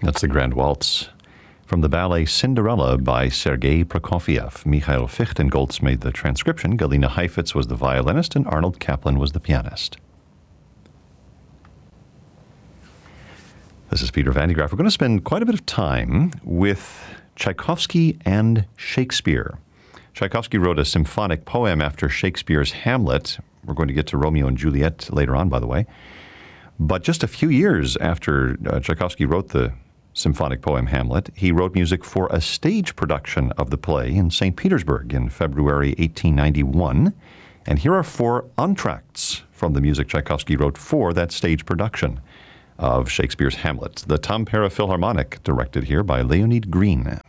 That's the Grand Waltz from the ballet Cinderella by Sergei Prokofiev. Mikhail Fichtengoltz made the transcription, Galina Heifetz was the violinist, and Arnold Kaplan was the pianist. This is Peter Van de Graaff. We're going to spend quite a bit of time with Tchaikovsky and Shakespeare. Tchaikovsky wrote a symphonic poem after Shakespeare's Hamlet. We're going to get to Romeo and Juliet later on, by the way. But just a few years after Tchaikovsky wrote the symphonic poem Hamlet, he wrote music for a stage production of the play in St. Petersburg in February 1891. And here are 4 entr'actes from the music Tchaikovsky wrote for that stage production of Shakespeare's Hamlet. The Tampere Philharmonic, directed here by Leonid Green.